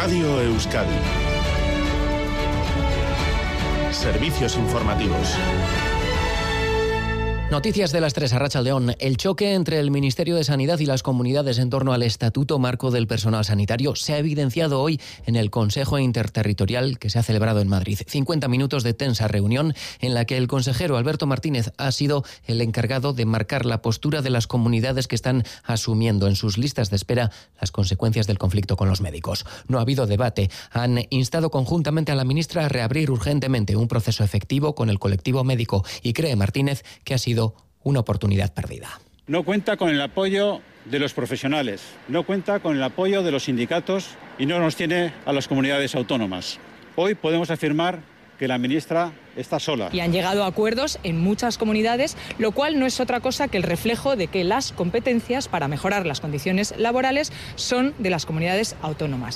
Radio Euskadi. Servicios informativos. Noticias de las 3 a Arratsaldeón. El choque entre el Ministerio de Sanidad y las comunidades en torno al Estatuto Marco del Personal Sanitario se ha evidenciado hoy en el Consejo Interterritorial que se ha celebrado en Madrid. 50 minutos de tensa reunión en la que el consejero Alberto Martínez ha sido el encargado de marcar la postura de las comunidades que están asumiendo en sus listas de espera las consecuencias del conflicto con los médicos. No ha habido debate. Han instado conjuntamente a la ministra a reabrir urgentemente un proceso efectivo con el colectivo médico y cree Martínez que ha sido una oportunidad perdida. No cuenta con el apoyo de los profesionales, no cuenta con el apoyo de los sindicatos y no nos tiene a las comunidades autónomas. Hoy podemos afirmar que la ministra está sola. Y han llegado a acuerdos en muchas comunidades, lo cual no es otra cosa que el reflejo de que las competencias para mejorar las condiciones laborales son de las comunidades autónomas.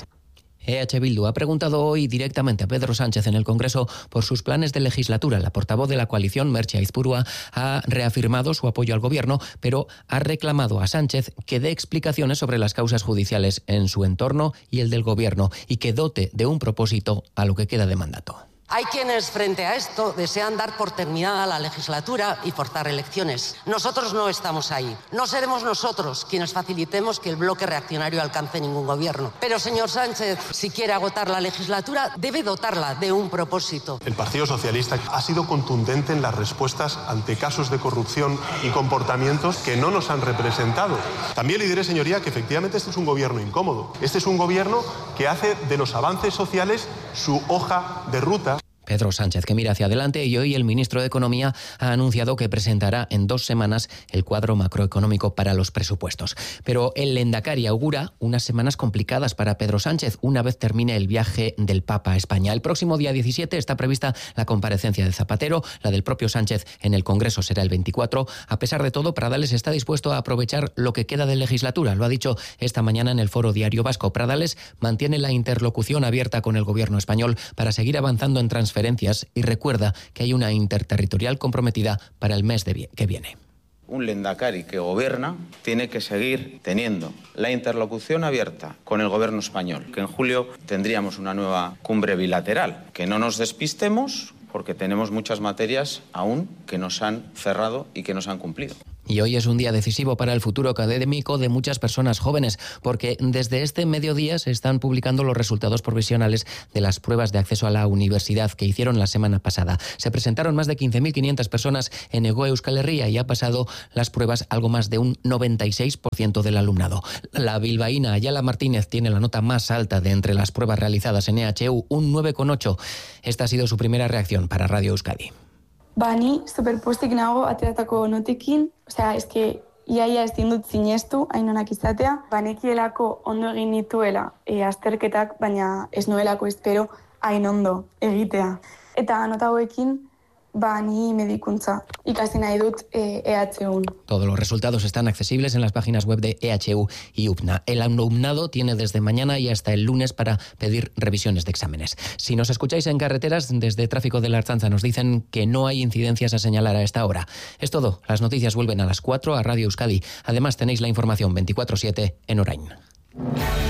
EH Bildu ha preguntado hoy directamente a Pedro Sánchez en el Congreso por sus planes de legislatura. La portavoz de la coalición, Merche Aizpurua, ha reafirmado su apoyo al Gobierno, pero ha reclamado a Sánchez que dé explicaciones sobre las causas judiciales en su entorno y el del Gobierno y que dote de un propósito a lo que queda de mandato. Hay quienes frente a esto desean dar por terminada la legislatura y forzar elecciones. Nosotros no estamos ahí. No seremos nosotros quienes facilitemos que el bloque reaccionario alcance ningún gobierno. Pero, señor Sánchez, si quiere agotar la legislatura, debe dotarla de un propósito. El Partido Socialista ha sido contundente en las respuestas ante casos de corrupción y comportamientos que no nos han representado. También le diré, señoría, que efectivamente este es un gobierno incómodo. Este es un gobierno que hace de los avances sociales su hoja de ruta. Pedro Sánchez, que mira hacia adelante, y hoy el ministro de Economía ha anunciado que presentará en 2 semanas el cuadro macroeconómico para los presupuestos. Pero el Lehendakari augura unas semanas complicadas para Pedro Sánchez una vez termine el viaje del Papa a España. El próximo día 17 está prevista la comparecencia de Zapatero, la del propio Sánchez en el Congreso será el 24. A pesar de todo, Pradales está dispuesto a aprovechar lo que queda de legislatura. Lo ha dicho esta mañana en el Foro Diario Vasco. Pradales mantiene la interlocución abierta con el Gobierno español para seguir avanzando en transferencias y recuerda que hay una interterritorial comprometida para el mes que viene. Un Lehendakari que gobierna tiene que seguir teniendo la interlocución abierta con el Gobierno español, que en julio tendríamos una nueva cumbre bilateral. Que no nos despistemos porque tenemos muchas materias aún que nos han cerrado y que nos han cumplido. Y hoy es un día decisivo para el futuro académico de muchas personas jóvenes, porque desde este mediodía se están publicando los resultados provisionales de las pruebas de acceso a la universidad que hicieron la semana pasada. Se presentaron más de 15.500 personas en EGO Euskal Herria y ha pasado las pruebas algo más de un 96% del alumnado. La bilbaína Ayala Martínez tiene la nota más alta de entre las pruebas realizadas en EHU, un 9,8. Esta ha sido su primera reacción para Radio Euskadi. Ni superpostik nago ateratako notekin, es que iaia ezin dut sinestu, hain onak izatea. Banekielako ondo egin nituela azterketak, baina ez nuelako espero hain ondo egitea. Eta nota hauekin, ni medikuntza ikasi nahi dut EHU. Todos los resultados están accesibles en las páginas web de EHU y UPNA. El alumnado tiene desde mañana y hasta el lunes para pedir revisiones de exámenes. Si nos escucháis en carreteras, desde Tráfico de la Archanza nos dicen que no hay incidencias a señalar a esta hora. Es todo. Las noticias vuelven a las 4 a Radio Euskadi. Además tenéis la información 24/7 en Orain.